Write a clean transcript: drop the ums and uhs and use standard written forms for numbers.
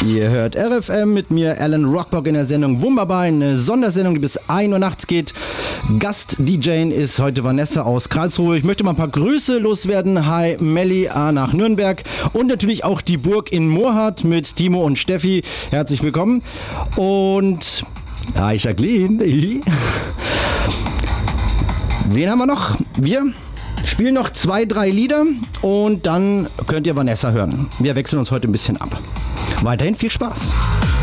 Ihr hört RFM mit mir, Alan Rockbock, in der Sendung Wunderbar, eine Sondersendung, die bis 1 Uhr nachts geht. Gast-DJ ist heute Vanessa aus Karlsruhe. Ich möchte mal ein paar Grüße loswerden. Hi Melli nach Nürnberg und natürlich auch die Burg in Moorhardt mit Timo und Steffi. Herzlich willkommen. Und hi Jacqueline. Wen haben wir noch? Wir spielen noch 2, 3 Lieder und dann könnt ihr Vanessa hören. Wir wechseln uns heute ein bisschen ab. Weiterhin viel Spaß.